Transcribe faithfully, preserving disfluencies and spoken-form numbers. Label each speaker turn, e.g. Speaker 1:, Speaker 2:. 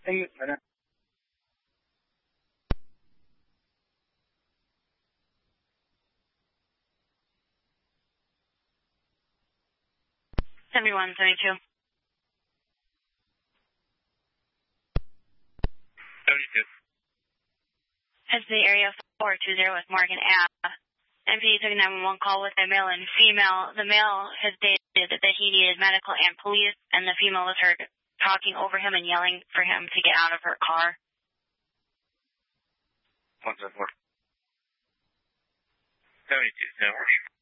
Speaker 1: Thank you. Bye now.
Speaker 2: seventy-one seventy-two.
Speaker 3: seventy-two.
Speaker 2: Heads to the area four two zero with Morgan Ave. M P D took a nine one one call with a male and female. The male has stated that he needed medical and police, and the female was heard talking over him and yelling for him to get out of her car.
Speaker 3: one seven four. seventy-two, San Horse.